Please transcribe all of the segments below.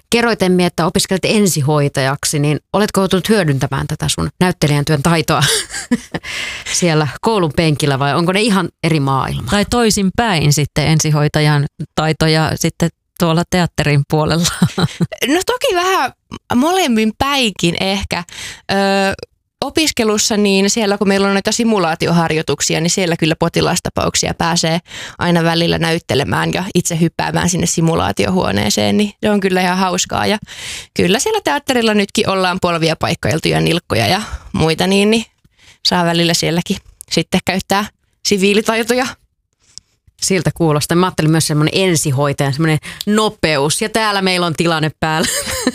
kerroit Emmi, että opiskelet ensihoitajaksi, niin oletko joutunut hyödyntämään tätä sun näyttelijän työn taitoa siellä koulun penkillä vai onko ne ihan eri maailma? Tai toisinpäin sitten ensihoitajan taitoja sitten tuolla teatterin puolella. No toki vähän molemmin päinkin ehkä. Opiskelussa niin siellä kun meillä on noita simulaatioharjoituksia, niin siellä kyllä potilastapauksia pääsee aina välillä näyttelemään ja itse hyppäämään sinne simulaatiohuoneeseen, niin se on kyllä ihan hauskaa. Ja kyllä siellä teatterilla nytkin ollaan polvia paikkailtu ja nilkkoja ja muita, niin saa välillä sielläkin sitten käyttää siviilitaitoja. Siltä kuulostaa. Mä ajattelin myös semmoinen ensihoitaja, semmoinen nopeus. Ja täällä meillä on tilanne päällä.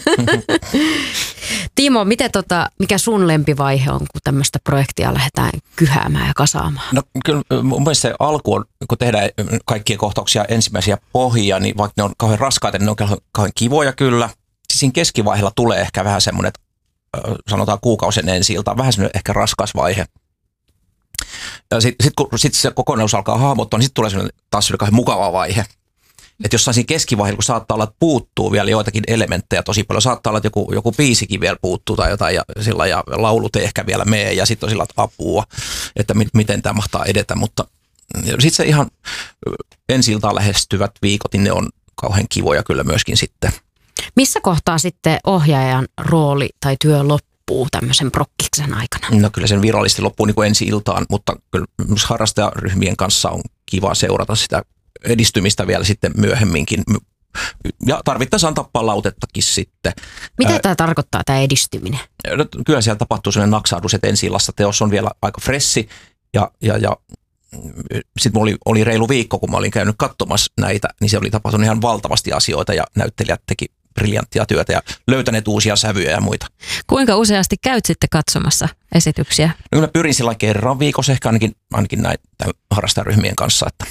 Timo, mikä sun lempivaihe on, kun tämmöistä projektia lähdetään kyhäämään ja kasaamaan? No kyllä mun mielestä se alku on, kun tehdään kaikkia kohtauksia ensimmäisiä pohjia, niin vaikka ne on kauhean raskaita, niin ne on kauhean kivoja kyllä. Siis siinä keskivaiheella tulee ehkä vähän semmoinen, että sanotaan kuukausien ensi-iltaan, vähän semmoinen ehkä raskas vaihe. Ja sitten kun se kokonaisuus alkaa hahmottua, niin sitten tulee taas kauhean mukava vaihe. Että jossain siinä keskivaiheella, kun saattaa olla, että puuttuu vielä joitakin elementtejä tosi paljon, saattaa olla, että joku biisikin vielä puuttuu tai jotain, ja laulut ei ehkä vielä mene, ja sitten on sillä apua, että miten tämä mahtaa edetä. Mutta sitten se ihan ensi-iltaan lähestyvät viikot, niin ne on kauhean kivoja kyllä myöskin sitten. Missä kohtaa sitten ohjaajan rooli tai työ loppuu tämmöisen prokkiksen aikana? No kyllä sen virallisesti loppuu niin kuin ensi-iltaan, mutta kyllä harrastajaryhmien kanssa on kiva seurata sitä edistymistä vielä sitten myöhemminkin. Ja tarvittaessa antaa palautettakin sitten. Mitä tämä tarkoittaa, tämä edistyminen? No, kyllä siellä tapahtuu sellainen naksahdus, että ensi-illassa teos on vielä aika fressi. Ja sitten oli reilu viikko, kun mä olin käynyt katsomassa näitä, niin se oli tapahtunut ihan valtavasti asioita ja näyttelijät teki briljanttia työtä ja löytäneet uusia sävyjä ja muita. Kuinka useasti käyt sitten katsomassa esityksiä? No, mä pyrin sillä kerran viikossa ehkä ainakin näin harrastajaryhmien kanssa. Että.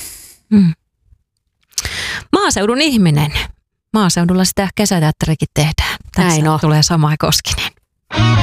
Maaseudun ihminen. Maaseudulla sitä kesäteatterikin tehdään. Tässä tulee Samai Koskinen.